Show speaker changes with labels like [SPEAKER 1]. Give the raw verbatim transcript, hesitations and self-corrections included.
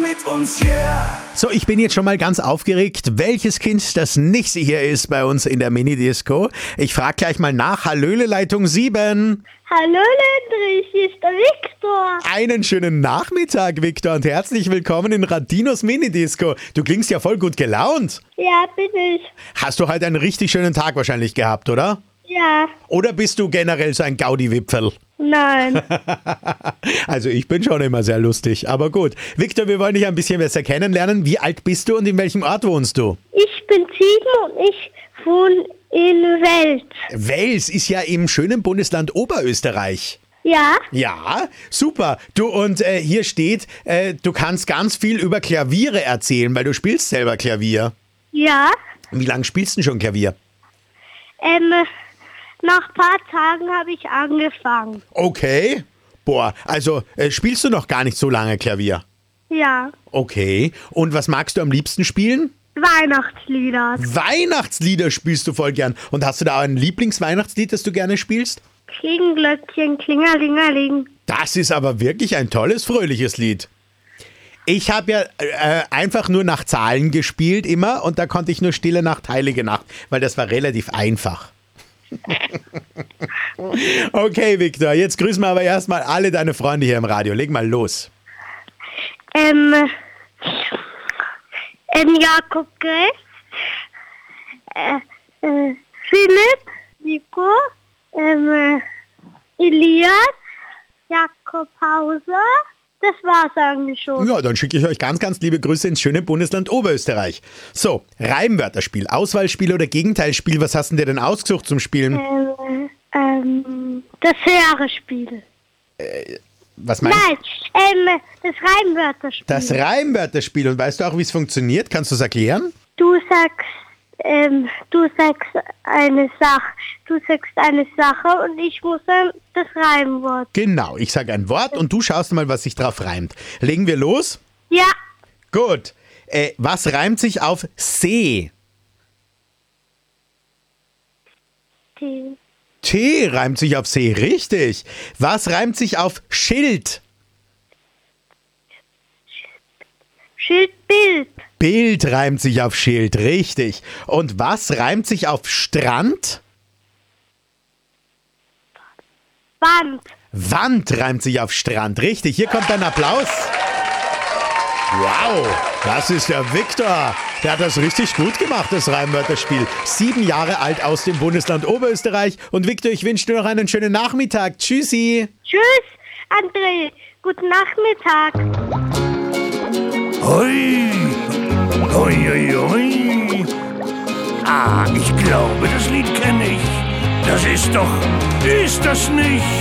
[SPEAKER 1] mit uns, yeah.
[SPEAKER 2] So, ich bin jetzt schon mal ganz aufgeregt, welches Kind das nächste hier ist bei uns in der Mini-Disco. Ich frage gleich mal nach. Hallöle, Leitung sieben.
[SPEAKER 3] Hallo Lendrich, hier ist der Viktor.
[SPEAKER 2] Einen schönen Nachmittag, Viktor, und herzlich willkommen in Radinos Mini-Disco. Du klingst ja voll gut gelaunt.
[SPEAKER 3] Ja, bin ich.
[SPEAKER 2] Hast du heute einen richtig schönen Tag wahrscheinlich gehabt, oder?
[SPEAKER 3] Ja.
[SPEAKER 2] Oder bist du generell so ein Gaudi-Wipfel?
[SPEAKER 3] Nein.
[SPEAKER 2] Also ich bin schon immer sehr lustig, aber gut. Viktor, wir wollen dich ein bisschen besser kennenlernen. Wie alt bist du und in welchem Ort wohnst du?
[SPEAKER 3] Ich bin sieben und ich wohne in Wels.
[SPEAKER 2] Wels ist ja im schönen Bundesland Oberösterreich.
[SPEAKER 3] Ja?
[SPEAKER 2] Ja, super. Du, und äh, hier steht, äh, du kannst ganz viel über Klaviere erzählen, weil du spielst selber Klavier.
[SPEAKER 3] Ja.
[SPEAKER 2] Wie lange spielst du denn schon Klavier?
[SPEAKER 3] Ähm, nach ein paar Tagen habe ich angefangen.
[SPEAKER 2] Okay. Boah, also äh, spielst du noch gar nicht so lange Klavier?
[SPEAKER 3] Ja.
[SPEAKER 2] Okay. Und was magst du am liebsten spielen?
[SPEAKER 3] Weihnachtslieder.
[SPEAKER 2] Weihnachtslieder spielst du voll gern. Und hast du da auch ein Lieblingsweihnachtslied, das du gerne spielst?
[SPEAKER 3] Klingenglöckchen, klingerlingerling.
[SPEAKER 2] Das ist aber wirklich ein tolles, fröhliches Lied. Ich habe ja äh, einfach nur nach Zahlen gespielt immer und da konnte ich nur Stille Nacht, Heilige Nacht, weil das war relativ einfach. Okay, Viktor, jetzt grüßen wir aber erstmal alle deine Freunde hier im Radio. Leg mal los.
[SPEAKER 3] Ähm, ähm Jakob Gress, äh, äh, Philipp, Nico, ähm, äh, Elias, Jakob Hauser. Das war's eigentlich schon.
[SPEAKER 2] Ja, dann schicke ich euch ganz, ganz liebe Grüße ins schöne Bundesland Oberösterreich. So, Reimwörterspiel, Auswahlspiel oder Gegenteilspiel, was hast du dir denn ausgesucht zum Spielen?
[SPEAKER 3] Ähm, ähm, das höhere Spiel.
[SPEAKER 2] Äh, was meinst du?
[SPEAKER 3] Nein, ähm, das Reimwörterspiel.
[SPEAKER 2] Das Reimwörterspiel. Und weißt du auch, wie es funktioniert? Kannst du es erklären?
[SPEAKER 3] Du sagst, ähm, du sagst eine Sache, du sagst eine Sache und ich muss dann das Reimwort.
[SPEAKER 2] Genau, ich sage ein Wort und du schaust mal, was sich drauf reimt. Legen wir los?
[SPEAKER 3] Ja.
[SPEAKER 2] Gut. Äh, was reimt sich auf See?
[SPEAKER 3] T.
[SPEAKER 2] T reimt sich auf See, richtig. Was reimt sich auf Schild?
[SPEAKER 3] Schildbild.
[SPEAKER 2] Bild reimt sich auf Schild, richtig. Und was reimt sich auf Strand?
[SPEAKER 3] Wand.
[SPEAKER 2] Wand reimt sich auf Strand, richtig. Hier kommt ein Applaus. Wow, das ist der Viktor. Der hat das richtig gut gemacht, das Reimwörterspiel. Sieben Jahre alt aus dem Bundesland Oberösterreich. Und Viktor, ich wünsche dir noch einen schönen Nachmittag. Tschüssi.
[SPEAKER 3] Tschüss, André. Guten Nachmittag.
[SPEAKER 1] Hoi, hoi, hoi, hoi. Ah, ich glaube, das Lied kenne ich. Das ist doch, ist das nicht?